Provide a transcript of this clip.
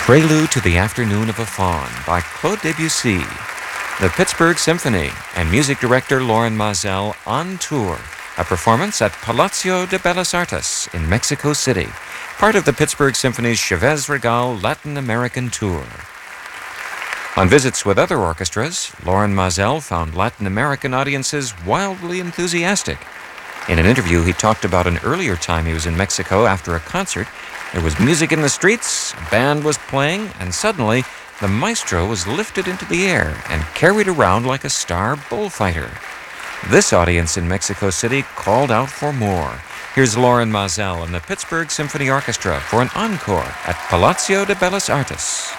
Prelude to the Afternoon of a Faun by Claude Debussy. The Pittsburgh Symphony and music director Loren Maazel on tour. A performance at Palacio de Bellas Artes in Mexico City, part of the Pittsburgh Symphony's Chavez Regal Latin American Tour. On visits with other orchestras, Loren Maazel found Latin American audiences wildly enthusiastic. In an interview, he talked about an earlier time he was in Mexico after a concert. There was music in the streets, a band was playing, and suddenly the maestro was lifted into the air and carried around like a star bullfighter. This audience in Mexico City called out for more. Here's Loren Maazel and the Pittsburgh Symphony Orchestra for an encore at Palacio de Bellas Artes.